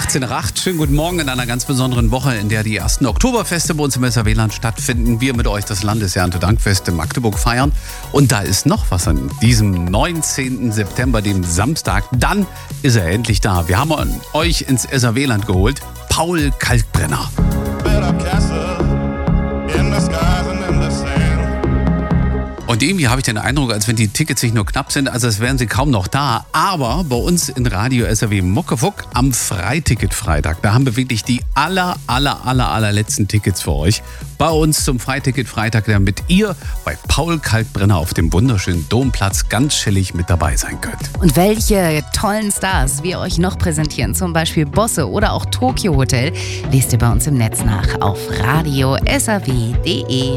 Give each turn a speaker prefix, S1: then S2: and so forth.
S1: 18 nach 8. Schönen guten Morgen in einer ganz besonderen Woche, in der die ersten Oktoberfeste bei uns im SAW-Land stattfinden. Wir mit euch das Landeserntedankfest in Magdeburg feiern. Und da ist noch was an diesem 19. September, dem Samstag. Dann ist er endlich da. Wir haben euch ins SAW-Land geholt. Paul Kalkbrenner. Und irgendwie habe ich den Eindruck, als wenn die Tickets nicht nur knapp sind, also als wären sie kaum noch da. Aber bei uns in Radio SAW Muckefuck am Freiticket-Freitag, da haben wir wirklich die allerletzten Tickets für euch. Bei uns zum Freiticket-Freitag, damit ihr bei Paul Kalkbrenner auf dem wunderschönen Domplatz ganz chillig mit dabei sein könnt.
S2: Und welche tollen Stars wir euch noch präsentieren, zum Beispiel Bosse oder auch Tokyo Hotel, lest ihr bei uns im Netz nach auf radio-saw.de.